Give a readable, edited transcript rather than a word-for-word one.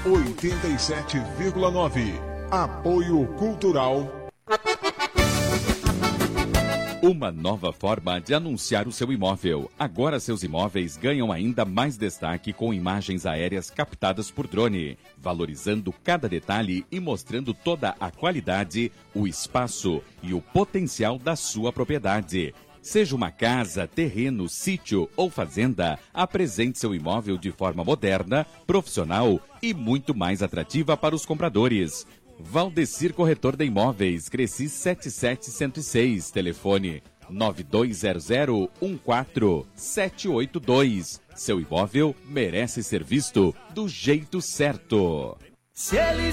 87,9. Apoio Cultural. Uma nova forma de anunciar o seu imóvel. Agora seus imóveis ganham ainda mais destaque com imagens aéreas captadas por drone, valorizando cada detalhe e mostrando toda a qualidade, o espaço e o potencial da sua propriedade. Seja uma casa, terreno, sítio ou fazenda, apresente seu imóvel de forma moderna, profissional e muito mais atrativa para os compradores. Valdecir Corretor de Imóveis, Cresci 7706, telefone 9200-14782. Seu imóvel merece ser visto do jeito certo. Se ele